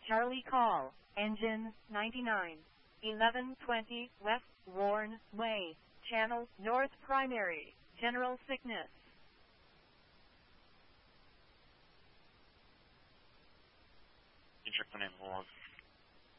Charlie call, engine 99, 1120 West Warren Way, Channel North Primary, general sickness. You check the name of the log.